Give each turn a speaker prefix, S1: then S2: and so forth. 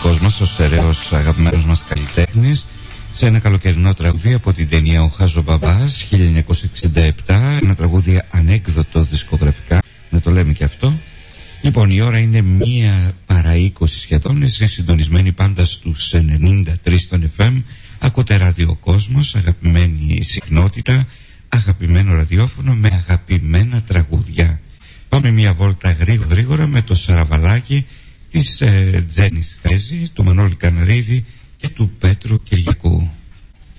S1: δικός μας, ο Σεραίος αγαπημένος μας καλλιτέχνης, σε ένα καλοκαιρινό τραγούδι από την ταινία «Ο Χάζο-Μπαμπάς» 1967, ένα τραγούδι ανέκδοτο δισκογραφικά, να το λέμε και αυτό. Λοιπόν, η ώρα είναι 1:20 σχεδόν, εσείς συντονισμένοι πάντα στους 93 των FM, ακούτε ραδιοκόσμος, αγαπημένη συχνότητα, αγαπημένο ραδιόφωνο με αγαπημένα τραγούδια. Πάμε μια βόλτα γρήγορα με το Σαραβαλάκι της Τζέννης Θέζη, του Μανώλη Καναρίδη και του Πέτρου Κυριακού.